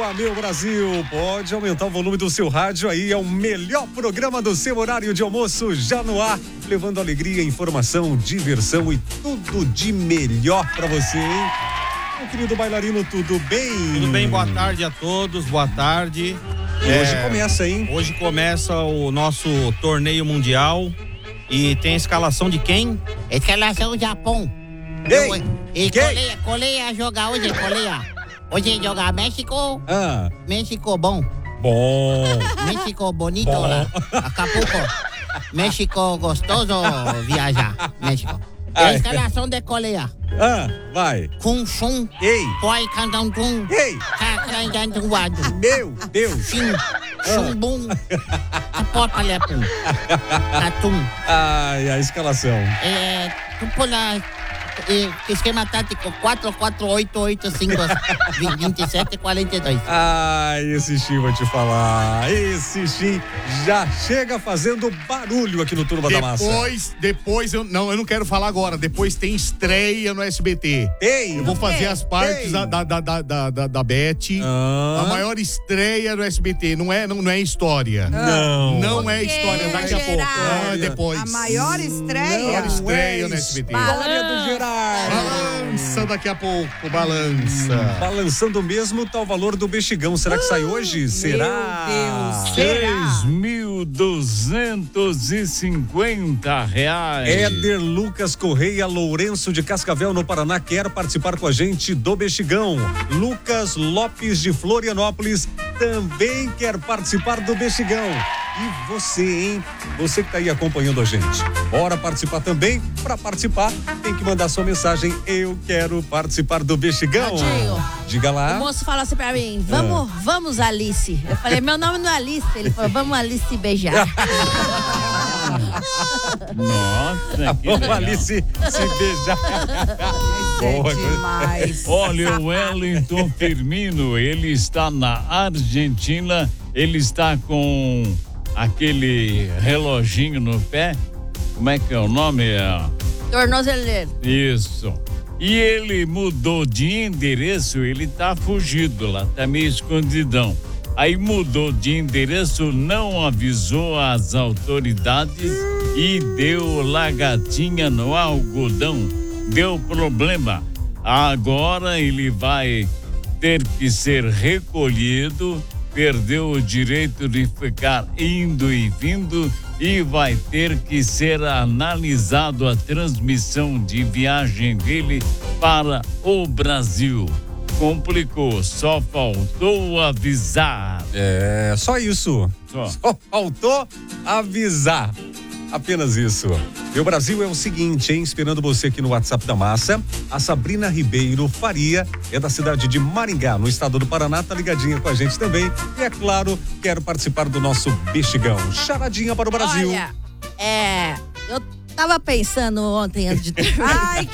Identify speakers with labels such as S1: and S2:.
S1: dia, meu Brasil! Pode aumentar o volume do seu rádio aí, é o melhor programa do seu horário de almoço já no ar, levando alegria, informação, diversão e tudo de melhor pra você, hein? Meu querido bailarino, tudo bem?
S2: Tudo bem, boa tarde a todos, boa tarde.
S1: Hoje começa, hein?
S2: Hoje começa o nosso torneio mundial e tem a escalação de quem?
S3: Escalação do Japão.
S1: Ei!
S3: E Coreia joga hoje, Coreia. Hoje joga México. México bom.
S1: Bom.
S3: México bonito lá. Acapulco. México gostoso viajar. México. A escalação de Coreia.
S1: Vai.
S3: Kung Shun.
S1: Ei.
S3: Koi Kandang Tung.
S1: Ei.
S3: Kakranjantuado.
S1: Meu Deus.
S3: Shin. Shumbum. Tapopalapum. Tatum.
S1: Ai, a escalação.
S3: Tupola. Esquema tático 4-4-8-8-5-27-42.
S1: Esse Xim, vou te falar. Esse Xim já chega fazendo barulho aqui no Turma da Massa.
S4: Depois, eu não quero falar agora. Depois tem estreia no SBT. Eu vou fazer as partes da Beth. A maior estreia no SBT. Não é história. Não é história. Daqui a pouco. Depois.
S5: A maior estreia?
S4: Maior estreia no SBT.
S1: Glória do Gerard.
S4: Balança daqui a pouco, balança.
S1: Balançando mesmo, tá o valor do bexigão. Será que sai hoje? Será?
S5: Meu Deus,
S6: R$3.250.
S1: Éder Lucas Correia Lourenço de Cascavel, no Paraná, quer participar com a gente do bexigão. Lucas Lopes de Florianópolis também quer participar do bexigão. E você, hein? Você que tá aí acompanhando a gente. Bora participar também? Para participar, tem que mandar sua mensagem. Eu quero participar do bexigão.
S7: Tadinho.
S1: Diga lá.
S7: O moço falou assim pra mim, vamos Alice. Eu falei, meu nome não é Alice. Ele falou, vamos Alice beijar.
S6: Nossa, que
S1: Vamos
S6: legal.
S1: Alice se beijar.
S5: é demais.
S6: Olha, o Wellington Firmino, ele está na Argentina, ele está com aquele reloginho no pé. Como é que é o nome?
S7: Tornozeleiro.
S6: Isso. E ele mudou de endereço, ele tá fugido lá, tá meio escondidão. Aí mudou de endereço, não avisou as autoridades e deu lagatinha no algodão. Deu problema. Agora ele vai ter que ser recolhido, perdeu o direito de ficar indo e vindo e vai ter que ser analisado a transmissão de viagem dele para o Brasil. Complicou, só faltou avisar.
S1: Só isso. Só faltou avisar. Apenas isso. Meu Brasil é o seguinte, hein? Esperando você aqui no WhatsApp da Massa. A Sabrina Ribeiro Faria é da cidade de Maringá, no estado do Paraná, tá ligadinha com a gente também. E é claro, quero participar do nosso bexigão. Charadinha para o Brasil.
S7: Olha, eu tava pensando ontem antes de terminar.
S5: Ai,